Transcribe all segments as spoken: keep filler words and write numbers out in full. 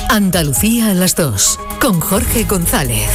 Andalucía a las dos, con Jorge González.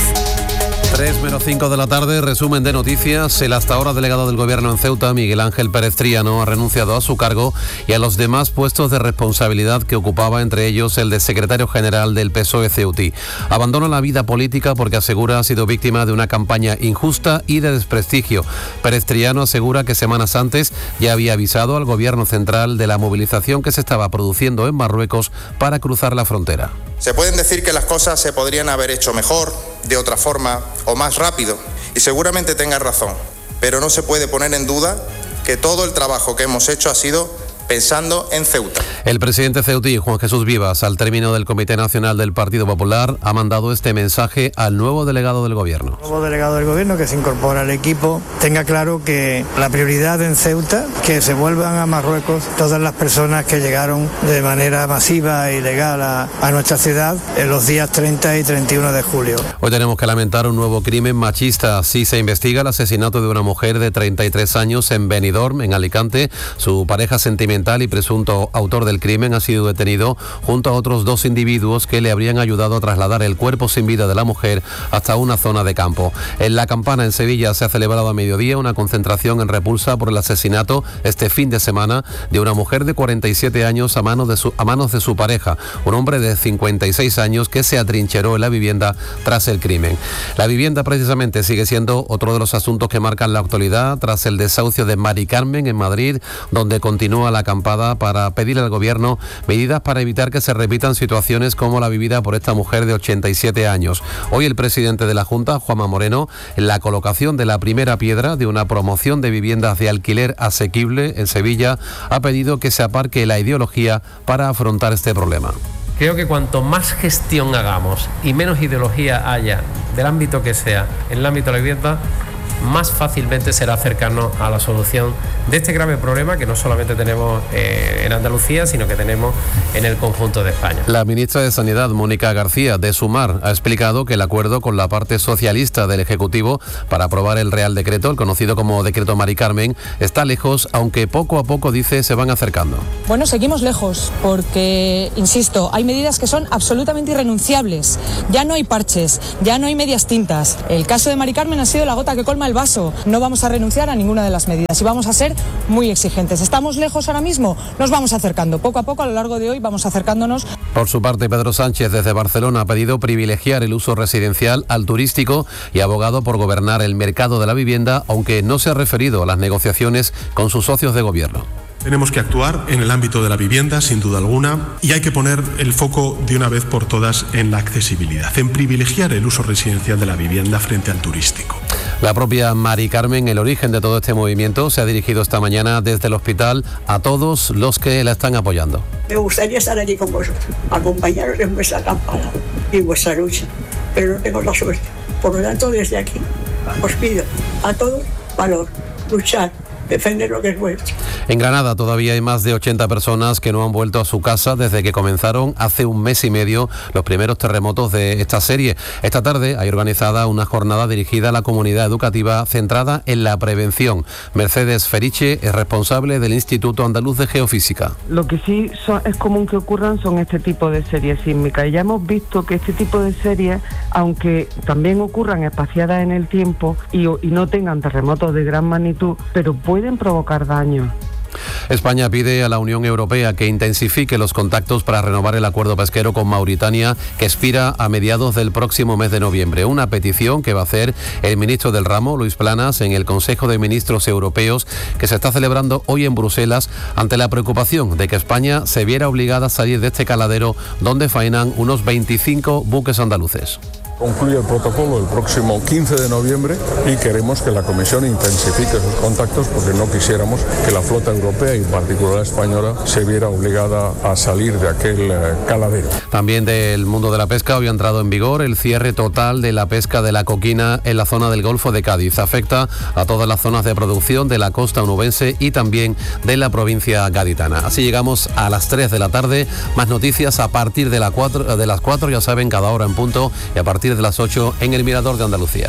tres menos cinco de la tarde, resumen de noticias. El hasta ahora delegado del Gobierno en Ceuta, Miguel Ángel Pérez Triano, ha renunciado a su cargo y a los demás puestos de responsabilidad que ocupaba, entre ellos el de secretario general del P S O E ceutí. Abandona la vida política porque asegura ha sido víctima de una campaña injusta y de desprestigio. Pérez Triano asegura que semanas antes ya había avisado al Gobierno central de la movilización que se estaba produciendo en Marruecos para cruzar la frontera. Se pueden decir que las cosas se podrían haber hecho mejor, de otra forma o más rápido, y seguramente tenga razón, pero no se puede poner en duda que todo el trabajo que hemos hecho ha sido pensando en Ceuta. El presidente ceutí, Juan Jesús Vivas, al término del Comité Nacional del Partido Popular, ha mandado este mensaje al nuevo delegado del Gobierno. El nuevo delegado del Gobierno que se incorpora al equipo tenga claro que la prioridad en Ceuta, que se vuelvan a Marruecos todas las personas que llegaron de manera masiva e ilegal a, a nuestra ciudad en los días treinta y treinta y uno de julio. Hoy tenemos que lamentar un nuevo crimen machista. Así se investiga el asesinato de una mujer de treinta y tres años en Benidorm, en Alicante. Su pareja sentimental y presunto autor del crimen ha sido detenido junto a otros dos individuos que le habrían ayudado a trasladar el cuerpo sin vida de la mujer hasta una zona de campo. En La Campana, en Sevilla, se ha celebrado a mediodía una concentración en repulsa por el asesinato este fin de semana de una mujer de cuarenta y siete años a manos de su, a manos de su pareja, un hombre de cincuenta y seis años que se atrincheró en la vivienda tras el crimen. La vivienda precisamente sigue siendo otro de los asuntos que marcan la actualidad tras el desahucio de Mari Carmen en Madrid, donde continúa la acampada para pedir al Gobierno medidas para evitar que se repitan situaciones como la vivida por esta mujer de ochenta y siete años. Hoy el presidente de la Junta, Juanma Moreno, en la colocación de la primera piedra de una promoción de viviendas de alquiler asequible en Sevilla, ha pedido que se aparque la ideología para afrontar este problema. Creo que cuanto más gestión hagamos y menos ideología haya, del ámbito que sea, en el ámbito de la vivienda, más fácilmente será acercarnos a la solución de este grave problema que no solamente tenemos eh, en Andalucía, sino que tenemos en el conjunto de España. La ministra de Sanidad, Mónica García, de Sumar, ha explicado que el acuerdo con la parte socialista del Ejecutivo para aprobar el Real Decreto, el conocido como Decreto Mari Carmen, está lejos, aunque poco a poco, dice, se van acercando. Bueno, seguimos lejos, porque, insisto, hay medidas que son absolutamente irrenunciables. Ya no hay parches, ya no hay medias tintas. El caso de Mari Carmen ha sido la gota que colma el vaso. No vamos a renunciar a ninguna de las medidas y vamos a ser muy exigentes. ¿Estamos lejos ahora mismo? Nos vamos acercando. Poco a poco, a lo largo de hoy, vamos acercándonos. Por su parte, Pedro Sánchez, desde Barcelona, ha pedido privilegiar el uso residencial al turístico y ha abogado por gobernar el mercado de la vivienda, aunque no se ha referido a las negociaciones con sus socios de gobierno. Tenemos que actuar en el ámbito de la vivienda, sin duda alguna, y hay que poner el foco de una vez por todas en la accesibilidad, en privilegiar el uso residencial de la vivienda frente al turístico. La propia Mari Carmen, el origen de todo este movimiento, se ha dirigido esta mañana desde el hospital a todos los que la están apoyando. Me gustaría estar allí con vosotros, acompañaros en vuestra campaña y en vuestra lucha, pero no tengo la suerte. Por lo tanto, desde aquí os pido a todos valor, luchar, defender lo que es vuestro. En Granada todavía hay más de ochenta personas que no han vuelto a su casa desde que comenzaron hace un mes y medio los primeros terremotos de esta serie. Esta tarde hay organizada una jornada dirigida a la comunidad educativa centrada en la prevención. Mercedes Feriche es responsable del Instituto Andaluz de Geofísica. Lo que sí son, es común que ocurran son este tipo de series sísmicas. Y ya hemos visto que este tipo de series, aunque también ocurran espaciadas en el tiempo y, y no tengan terremotos de gran magnitud, pero pueden provocar daños. España pide a la Unión Europea que intensifique los contactos para renovar el acuerdo pesquero con Mauritania, que expira a mediados del próximo mes de noviembre. Una petición que va a hacer el ministro del ramo, Luis Planas, en el Consejo de Ministros Europeos que se está celebrando hoy en Bruselas, ante la preocupación de que España se viera obligada a salir de este caladero donde faenan unos veinticinco buques andaluces. Concluye el protocolo el próximo quince de noviembre y queremos que la Comisión intensifique sus contactos porque no quisiéramos que la flota europea y en particular la española se viera obligada a salir de aquel eh, caladero. También del mundo de la pesca, hoy ha entrado en vigor el cierre total de la pesca de la coquina en la zona del Golfo de Cádiz. Afecta a todas las zonas de producción de la costa onubense y también de la provincia gaditana. Así llegamos a las tres de la tarde. Más noticias a partir de, la cuatro, de las cuatro, ya saben, cada hora en punto, y a partir de las ocho en el Mirador de Andalucía.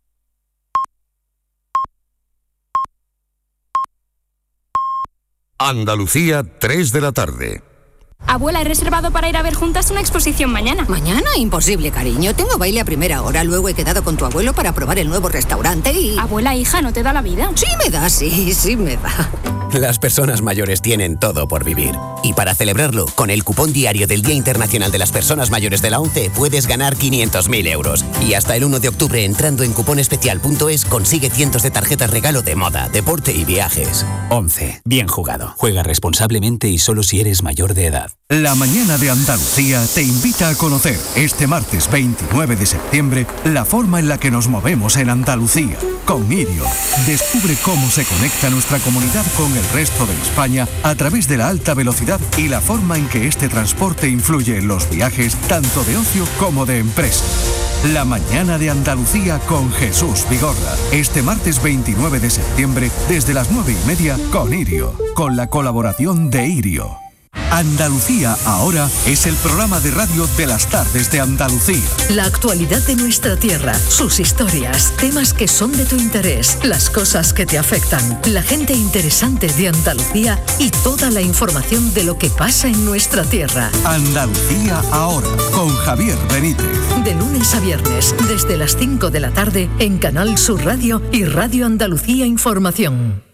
A Andalucía, tres de la tarde. Abuela, he reservado para ir a ver juntas una exposición mañana. ¿Mañana? Imposible, cariño. Tengo baile a primera hora. Luego he quedado con tu abuelo para probar el nuevo restaurante y... Abuela, hija, ¿no te da la vida? Sí me da, sí, sí me da. Las personas mayores tienen todo por vivir. Y para celebrarlo, con el cupón diario del Día Internacional de las Personas Mayores de la ONCE puedes ganar quinientos mil euros. Y hasta el uno de octubre, entrando en cuponespecial punto es, consigue cientos de tarjetas regalo de moda, deporte y viajes. ONCE. Bien jugado. Juega responsablemente y solo si eres mayor de edad. La mañana de Andalucía te invita a conocer este martes veintinueve de septiembre la forma en la que nos movemos en Andalucía. Con Irio, descubre cómo se conecta nuestra comunidad con el resto de España a través de la alta velocidad y la forma en que este transporte influye en los viajes tanto de ocio como de empresa. La mañana de Andalucía con Jesús Vigorra. Este martes veintinueve de septiembre desde las nueve y media con Irio, con la colaboración de Irio. Andalucía Ahora es el programa de radio de las tardes de Andalucía. La actualidad de nuestra tierra, sus historias, temas que son de tu interés, las cosas que te afectan, la gente interesante de Andalucía y toda la información de lo que pasa en nuestra tierra. Andalucía Ahora, con Javier Benítez. De lunes a viernes, desde las cinco de la tarde, en Canal Sur Radio y Radio Andalucía Información.